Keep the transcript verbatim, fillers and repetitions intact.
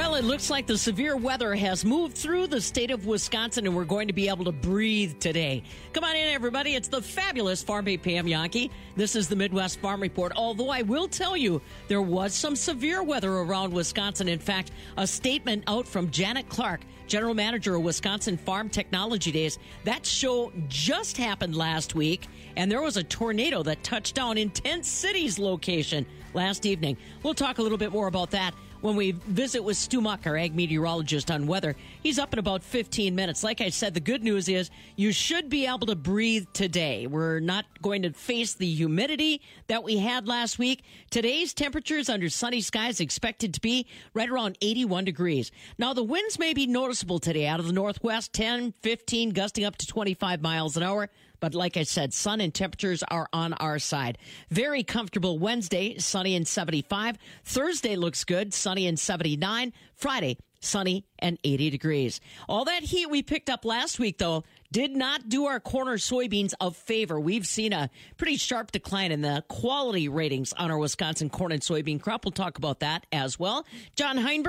Well, it looks like the severe weather has moved through the state of Wisconsin, and we're going to be able to breathe today. Come on in, everybody. It's the fabulous Farm Babe Pam Yankee. This is the Midwest Farm Report. Although I will tell you, there was some severe weather around Wisconsin. In fact, a statement out from Janet Clark, General Manager of Wisconsin Farm Technology Days. That show just happened last week, and there was a tornado that touched down in Tent City's location last evening. We'll talk a little bit more about that when we visit with Stu Muck, our ag meteorologist on weather. He's up in about fifteen minutes. Like I said, the good news is you should be able to breathe today. We're not going to face the humidity that we had last week. Today's temperatures under sunny skies expected to be right around eighty-one degrees. Now, the winds may be noticeable today out of the northwest, ten, fifteen, gusting up to twenty-five miles an hour. But like I said, sun and temperatures are on our side. Very comfortable Wednesday, sunny and seventy-five. Thursday looks good, sunny and seventy-nine. Friday, sunny and eighty degrees. All that heat we picked up last week, though, did not do our corn or soybeans a favor. We've seen a pretty sharp decline in the quality ratings on our Wisconsin corn and soybean crop. We'll talk about that as well. John Heinberg